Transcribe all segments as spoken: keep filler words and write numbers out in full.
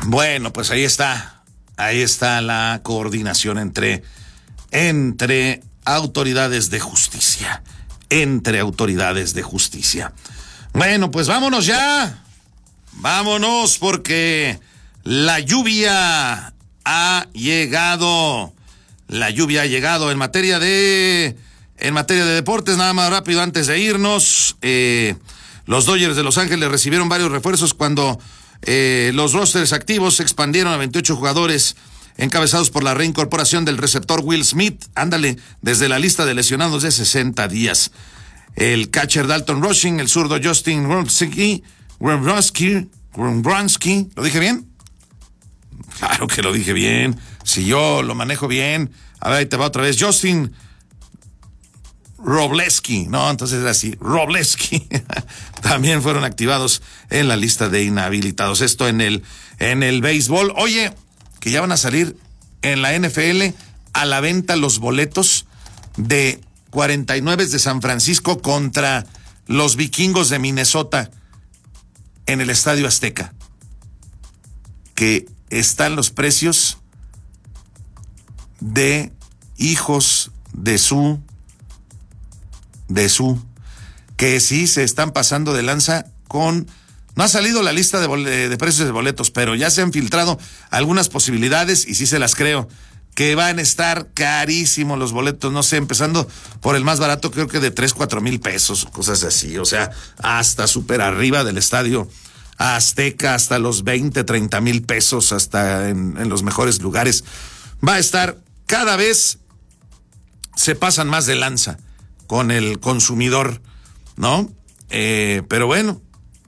Bueno, pues ahí está. Ahí está la coordinación entre, entre autoridades de justicia. Entre autoridades de justicia. Bueno, pues vámonos ya. Vámonos porque la lluvia ha llegado. La lluvia ha llegado en materia de en materia de deportes. Nada más rápido antes de irnos. Eh, los Dodgers de Los Ángeles recibieron varios refuerzos cuando eh, los rosters activos se expandieron a veintiocho jugadores encabezados por la reincorporación del receptor Will Smith. Ándale, desde la lista de lesionados de sesenta días. El catcher Dalton Rushing, el zurdo Justin Grombrowski, Grombrowski, Grombrowski, ¿lo dije bien? Claro que lo dije bien. Si yo lo manejo bien. A ver, ahí te va otra vez. Justin Robleski. No, entonces era así. Robleski. También fueron activados en la lista de inhabilitados. Esto en el, en el béisbol. Oye, que ya van a salir en la N F L a la venta los boletos de cuarenta y nueve de San Francisco contra los Vikingos de Minnesota en el Estadio Azteca. Que están los precios de hijos de su, de su, que sí se están pasando de lanza con, no ha salido la lista de, bol- de precios de boletos, pero ya se han filtrado algunas posibilidades y sí se las creo, que van a estar carísimos los boletos, no sé, empezando por el más barato, creo que de tres, cuatro mil pesos, cosas así, o sea, hasta súper arriba del estadio Azteca, hasta los veinte, treinta mil pesos, hasta en, en los mejores lugares. Va a estar, cada vez se pasan más de lanza con el consumidor, ¿no? Eh, pero bueno,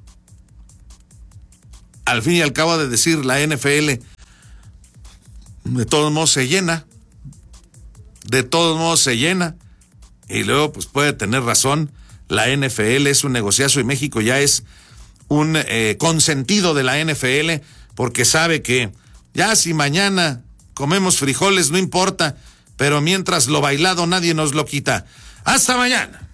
al fin y al cabo de decir la N F L, de todos modos se llena, de todos modos se llena, y luego pues puede tener razón, la N F L es un negociazo y México ya es un eh, consentido de la N F L, porque sabe que ya si mañana comemos frijoles no importa, pero mientras lo bailado nadie nos lo quita. Hasta mañana.